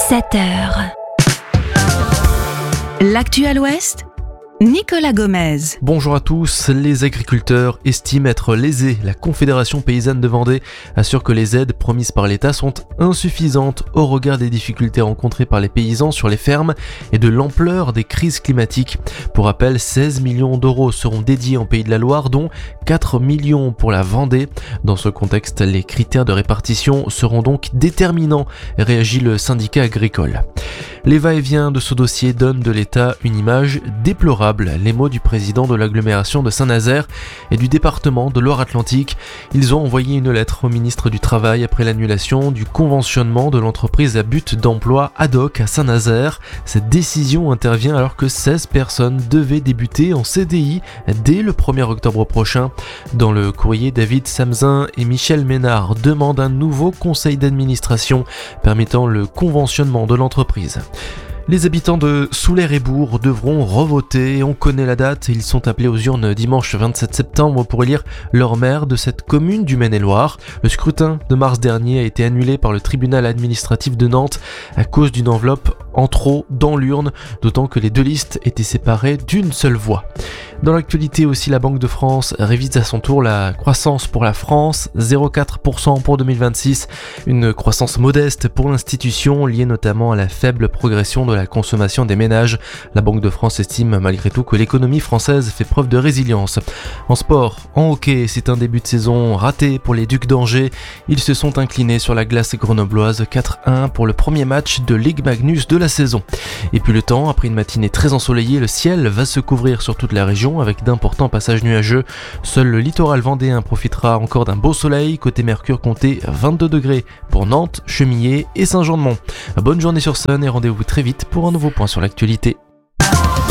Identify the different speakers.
Speaker 1: 7h. L'actu à l'Ouest, Nicolas Gomez.
Speaker 2: Bonjour à tous, les agriculteurs estiment être lésés. La Confédération paysanne de Vendée assure que les aides promises par l'État sont insuffisantes au regard des difficultés rencontrées par les paysans sur les fermes et de l'ampleur des crises climatiques. Pour rappel, 16 millions d'euros seront dédiés en Pays de la Loire, dont 4 millions pour la Vendée. Dans ce contexte, les critères de répartition seront donc déterminants, réagit le syndicat agricole. Les va-et-vient de ce dossier donnent de l'État une image déplorable. Les mots du président de l'agglomération de Saint-Nazaire et du département de Loire-Atlantique. Ils ont envoyé une lettre au ministre du Travail après l'annulation du conventionnement de l'entreprise à but d'emploi Haddock à Saint-Nazaire. Cette décision intervient alors que 16 personnes devaient débuter en CDI dès le 1er octobre prochain. Dans le courrier, David Samzin et Michel Ménard demandent un nouveau conseil d'administration permettant le conventionnement de l'entreprise. Les habitants de Soulaire-et-Bourg devront revoter. On connaît la date, ils sont appelés aux urnes dimanche 27 septembre pour élire leur maire de cette commune du Maine-et-Loire. Le scrutin de mars dernier a été annulé par le tribunal administratif de Nantes à cause d'une enveloppe en trop dans l'urne, d'autant que les deux listes étaient séparées d'une seule voix. Dans l'actualité aussi, la Banque de France révise à son tour la croissance pour la France, 0,4% pour 2026, une croissance modeste pour l'institution liée notamment à la faible progression de la consommation des ménages. La Banque de France estime malgré tout que l'économie française fait preuve de résilience. En sport, en hockey, c'est un début de saison raté pour les Ducs d'Angers. Ils se sont inclinés sur la glace grenobloise 4-1 pour le premier match de Ligue Magnus de la saison. Et puis le temps, après une matinée très ensoleillée, le ciel va se couvrir sur toute la région avec d'importants passages nuageux. Seul le littoral vendéen profitera encore d'un beau soleil. Côté Mercure, comptez 22 degrés pour Nantes, Chemillé et Saint-Jean-de-Mont. Bonne journée sur Sun et rendez-vous très vite pour un nouveau point sur l'actualité.